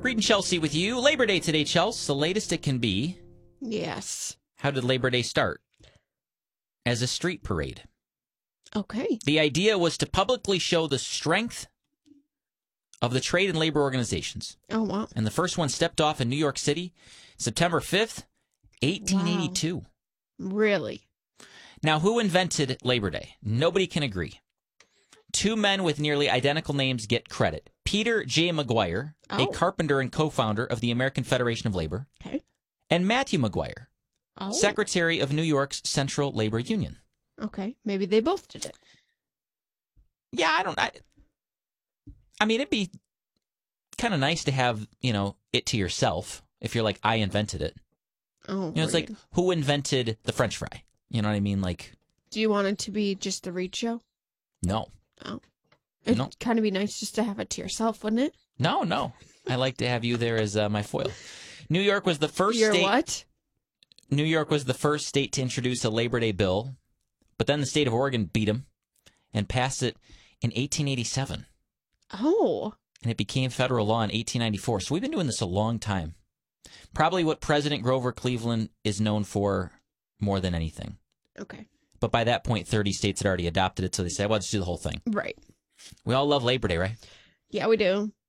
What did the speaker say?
Reed and Chelsea with you. Labor Day today, Chelsea. The latest it can be. Yes. How did Labor Day start? As a street parade. Okay. The idea was to publicly show the strength of the trade and labor organizations. Oh, wow. And the first one stepped off in New York City, September 5th, 1882. Wow. Really? Now, who invented Labor Day? Nobody can agree. Two men with nearly identical names get credit. Peter J. McGuire, a carpenter and co-founder of the American Federation of Labor, and Matthew McGuire, secretary of New York's Central Labor Union. Okay, maybe they both did it. Yeah, I mean, it'd be kind of nice to have, it to yourself if you're like, I invented it. Oh, it's like, who invented the French fry? You know what I mean? Like, do you want it to be just the Reed Show? No. Oh. It'd kind of be nice just to have it to yourself, wouldn't it? No. I like to have you there as my foil. New York was the first state. What? New York was the first state to introduce a Labor Day bill, but then the state of Oregon beat them and passed it in 1887. Oh. And it became federal law in 1894. So we've been doing this a long time. Probably what President Grover Cleveland is known for more than anything. Okay. But by that point, 30 states had already adopted it, so they said, well, let's do the whole thing. Right. We all love Labor Day, right? Yeah, we do.